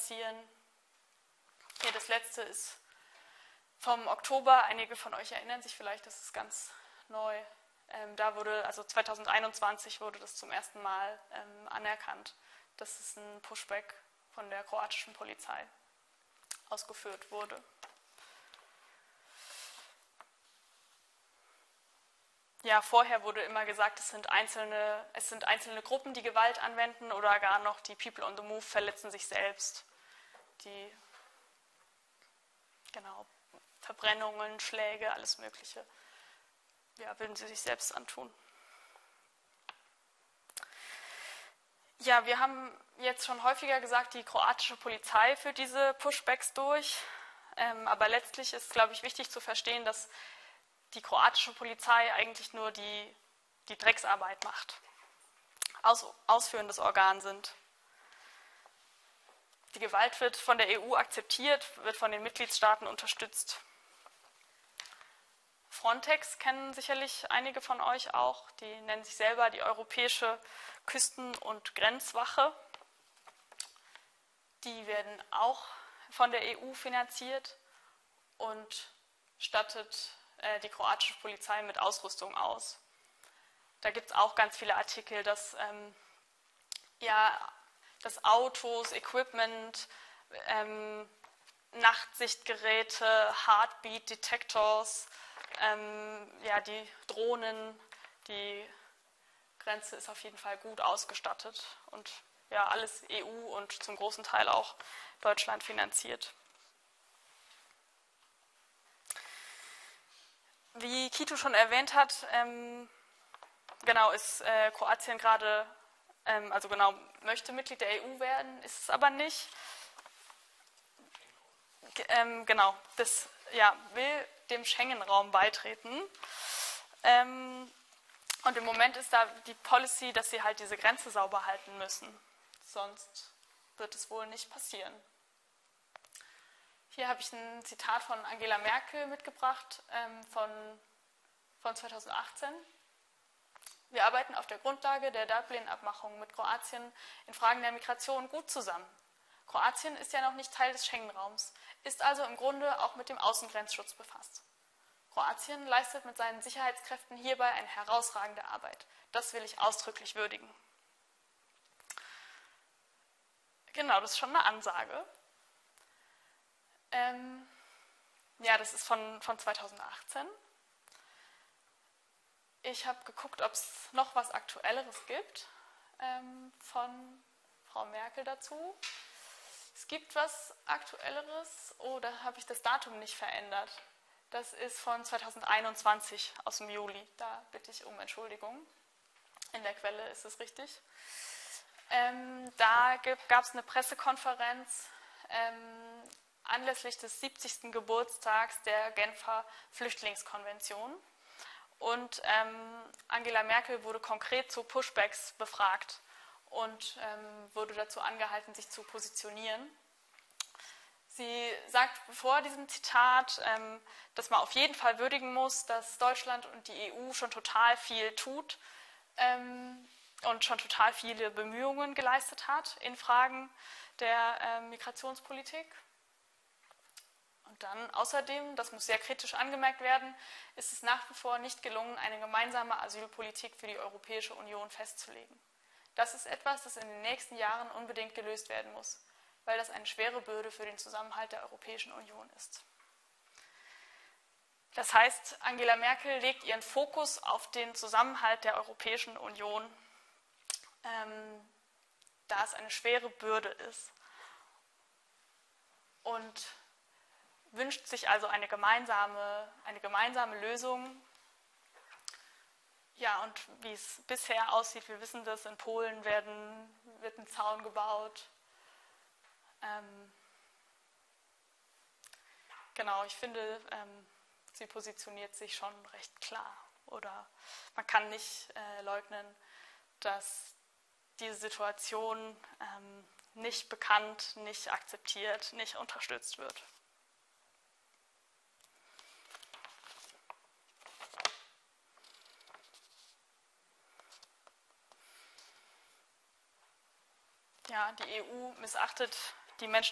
passieren. Hier das letzte ist vom Oktober. Einige von euch erinnern sich vielleicht, das ist ganz neu. Da wurde, also 2021 wurde das zum ersten Mal anerkannt, dass es ein Pushback von der kroatischen Polizei ausgeführt wurde. Ja, vorher wurde immer gesagt, es sind einzelne Gruppen, die Gewalt anwenden, oder gar noch die People on the Move verletzen sich selbst. Die, genau, Verbrennungen, Schläge, alles Mögliche, ja, würden sie sich selbst antun. Ja, wir haben jetzt schon häufiger gesagt, die kroatische Polizei führt diese Pushbacks durch, aber letztlich ist, glaube ich, wichtig zu verstehen, dass die kroatische Polizei eigentlich nur die Drecksarbeit macht, ausführendes Organ sind. Die Gewalt wird von der EU akzeptiert, wird von den Mitgliedstaaten unterstützt. Frontex kennen sicherlich einige von euch auch, die nennen sich selber die Europäische Küsten- und Grenzwache. Die werden auch von der EU finanziert und stattet die kroatische Polizei mit Ausrüstung aus. Da gibt es auch ganz viele Artikel, dass Autos, Equipment, Nachtsichtgeräte, Heartbeat-Detectors, die Drohnen, die Grenze ist auf jeden Fall gut ausgestattet und ja, alles EU und zum großen Teil auch Deutschland finanziert. Wie Kito schon erwähnt hat, ist Kroatien gerade, möchte Mitglied der EU werden, ist es aber nicht. Will dem Schengen-Raum beitreten. Und im Moment ist da die Policy, dass sie halt diese Grenze sauber halten müssen. Sonst wird es wohl nicht passieren. Hier habe ich ein Zitat von Angela Merkel mitgebracht, von 2018. Wir arbeiten auf der Grundlage der Dublin-Abmachung mit Kroatien in Fragen der Migration gut zusammen. Kroatien ist ja noch nicht Teil des Schengen-Raums, ist also im Grunde auch mit dem Außengrenzschutz befasst. Kroatien leistet mit seinen Sicherheitskräften hierbei eine herausragende Arbeit. Das will ich ausdrücklich würdigen. Genau, das ist schon eine Ansage. Das ist von 2018. Ich habe geguckt, ob es noch was Aktuelleres gibt von Frau Merkel dazu. Es gibt was Aktuelleres. Oh, da habe ich das Datum nicht verändert. Das ist von 2021 aus dem Juli. Da bitte ich um Entschuldigung. In der Quelle ist es richtig. Da gab es eine Pressekonferenz anlässlich des 70. Geburtstags der Genfer Flüchtlingskonvention. Und Angela Merkel wurde konkret zu Pushbacks befragt und wurde dazu angehalten, sich zu positionieren. Sie sagt vor diesem Zitat, dass man auf jeden Fall würdigen muss, dass Deutschland und die EU schon total viel tut und schon total viele Bemühungen geleistet hat in Fragen der Migrationspolitik. Und dann außerdem, das muss sehr kritisch angemerkt werden, ist es nach wie vor nicht gelungen, eine gemeinsame Asylpolitik für die Europäische Union festzulegen. Das ist etwas, das in den nächsten Jahren unbedingt gelöst werden muss, weil das eine schwere Bürde für den Zusammenhalt der Europäischen Union ist. Das heißt, Angela Merkel legt ihren Fokus auf den Zusammenhalt der Europäischen Union, da es eine schwere Bürde ist. Und wünscht sich also eine gemeinsame Lösung. Ja, und wie es bisher aussieht, wir wissen das, in Polen wird ein Zaun gebaut. Ich finde, sie positioniert sich schon recht klar. Oder man kann nicht leugnen, dass diese Situation nicht bekannt, nicht akzeptiert, nicht unterstützt wird. Ja, die EU missachtet die Menschen